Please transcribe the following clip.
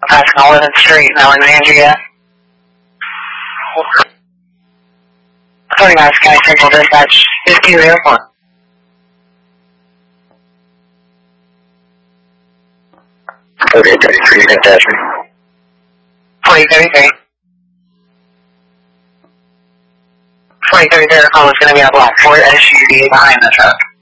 Passing 11th Street in Alexandria. 39 Sky Central Dispatch, 50 Airport. 4033, fantastic. 4033. 4033, the call is going to be a black Ford SUV behind the truck.